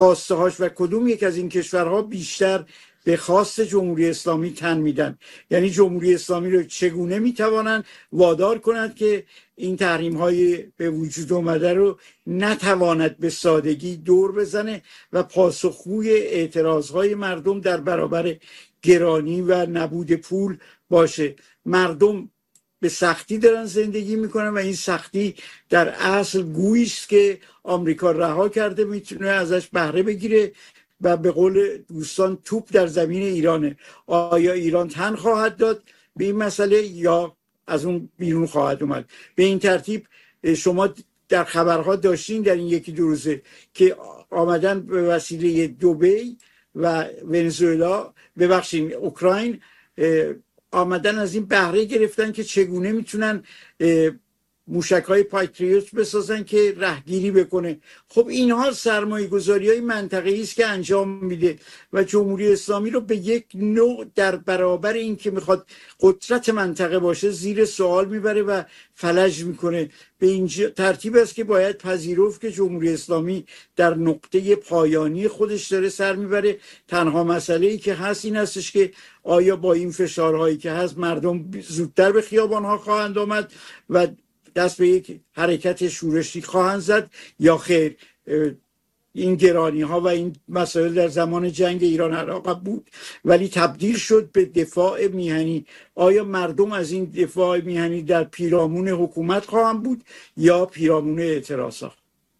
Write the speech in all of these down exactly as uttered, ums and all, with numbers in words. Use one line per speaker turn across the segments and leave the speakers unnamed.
خواسته هاش و کدوم یک از این کشورها بیشتر به خواست جمهوری اسلامی تن میدن. یعنی جمهوری اسلامی رو چگونه میتوانند وادار کنند که این تحریم های به وجود اومده رو نتواند به سادگی دور بزنه و پاسخگوی اعتراض های مردم در برابر گرانی و نبود پول باشه. مردم به سختی دارن زندگی میکنن و این سختی در اصل گویی است که آمریکا رها کرده میتونه ازش بهره بگیره و به قول دوستان توپ در زمین ایرانه. آیا ایران تن خواهد داد به این مسئله یا از اون بیرون خواهد اومد؟ به این ترتیب شما در خبرها داشتین در این یکی دو روزه که آمدن به وسیله دبی و ونزوئلا ببخشید اوکراین آمدن از این بهره گرفتن که چگونه میتونن موشک‌های پاتریوت بسازن که رهگیری بکنه. خب اینها سرمایه گذاری های منطقه‌ای است که انجام میده و جمهوری اسلامی رو به یک نوع در برابر این که میخواد قدرت منطقه باشه زیر سوال میبره و فلج میکنه. به این ترتیب است که باید پذیرفت که جمهوری اسلامی در نقطه پایانی خودش داره سر میبره. تنها مسئله‌ای که هست این هستش که آیا با این فشارهایی که هست مردم زودتر به خیابان‌ها خواهند آمد و دست به یک حرکت شورشی خواهند زد یا خیر. این گرانی ها و این مسائل در زمان جنگ ایران عراق بود ولی تبدیل شد به دفاع میهنی. آیا مردم از این دفاع میهنی در پیرامون حکومت خواهند بود یا پیرامون اعتراضات؟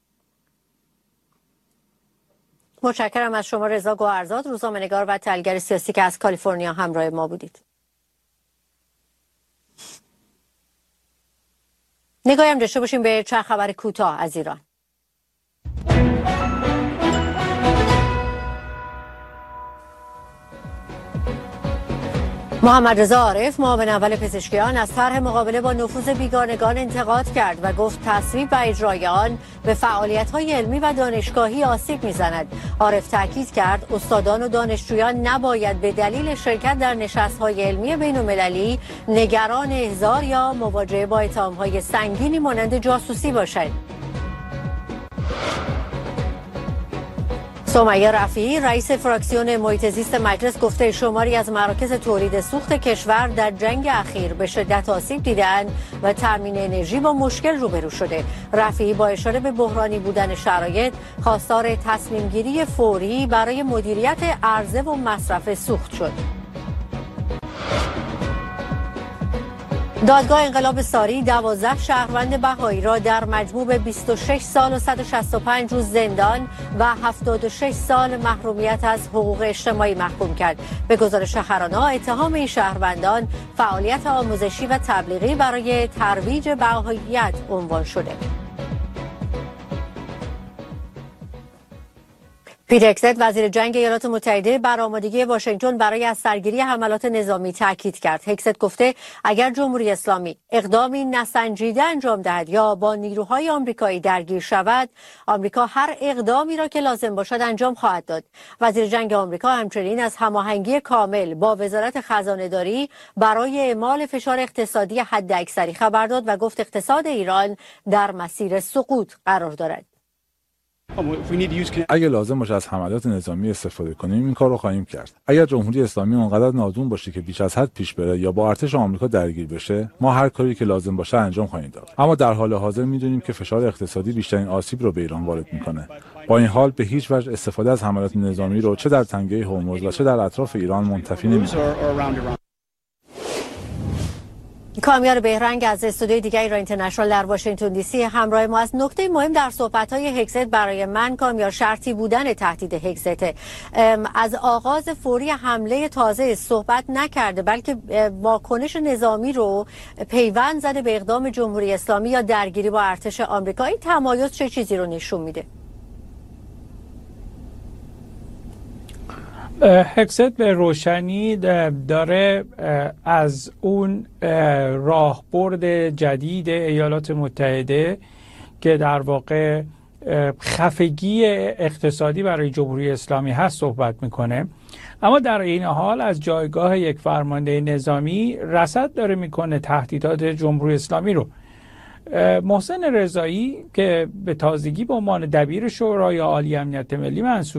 متشکرم از شما رضا گوهرزاد، روزنامه‌نگار و تحلیلگر سیاسی که از کالیفرنیا همراه ما بودید. نگاهی هم داشته باشیم به چند خبر کوتاه از ایران. محمد رضا عارف، معاون اول پزشکیان، از طرح مقابله با نفوذ بیگانگان انتقاد کرد و گفت تصویب و اجرای آن به فعالیت‌های علمی و دانشگاهی آسیب می‌زند. عارف تاکید کرد استادان و دانشجویان نباید به دلیل شرکت در نشست‌های علمی بین‌المللی نگران احضار یا مواجهه با اتهام‌های سنگینی مانند جاسوسی باشند. سمیه رفیعی، رئیس فراکسیون محیط زیست مجلس، گفته شماری از مراکز تولید سوخت کشور در جنگ اخیر به شدت آسیب دیده‌اند و تامین انرژی با مشکل روبرو شده. رفیعی با اشاره به بحرانی بودن شرایط خواستار تصمیم گیری فوری برای مدیریت عرضه و مصرف سوخت شد. دادگاه انقلاب ساری دوازده شهروند بهایی را در مجموع به بیست و شش سال و صد و شصت و پنج روز زندان و هفتاد و شش سال محرومیت از حقوق اجتماعی محکوم کرد. به گزارش هرانا اتهام این شهروندان فعالیت آموزشی و تبلیغی برای ترویج بهاییت عنوان شده. پیت هگست، وزیر جنگ ایالات متحده، بر آمادگی واشنگتن برای از سرگیری حملات نظامی تاکید کرد. هگست گفته اگر جمهوری اسلامی اقدامی نسنجیده انجام دهد یا با نیروهای آمریکایی درگیر شود، آمریکا هر اقدامی را که لازم باشد انجام خواهد داد. وزیر جنگ آمریکا همچنین از هماهنگی کامل با وزارت خزانه‌داری برای اعمال فشار اقتصادی حداکثری خبر داد و گفت اقتصاد ایران در مسیر سقوط قرار دارد.
اگه لازم باشه از حملات نظامی استفاده کنیم این کار رو خواهیم کرد. اگر جمهوری اسلامی اونقدر نادون باشه که بیش از حد پیش بره یا با ارتش آمریکا درگیر بشه، ما هر کاری که لازم باشه انجام خواهیم داد. اما در حال حاضر میدونیم که فشار اقتصادی بیشترین آسیب رو به ایران وارد میکنه. با این حال به هیچ وجه استفاده از حملات نظامی رو چه در تنگه هرمز و چه در اطراف ایران منتفی نمی‌کنیم.
کامیار بهرنگ از استودیوی دیگه ایران اینترنشنال در واشنگتن دی سی همراه ما است. نکته مهم در صحبت‌های هگست برای من کامیار شرطی بودن تهدید هگست. از آغاز فوری حمله تازه صحبت نکرده بلکه واکنش نظامی رو پیوند زده به اقدام جمهوری اسلامی یا درگیری با ارتش آمریکا. این تمایز چه چیزی رو نشون میده؟
هگست به روشنی داره از اون راهبرد جدید ایالات متحده که در واقع خفگی اقتصادی برای جمهوری اسلامی هست صحبت میکنه، اما در این حال از جایگاه یک فرمانده نظامی رصد داره میکنه تهدیدات جمهوری اسلامی رو. محسن رضایی که به تازگی به عنوان دبیر شورای عالی امنیت ملی منصوب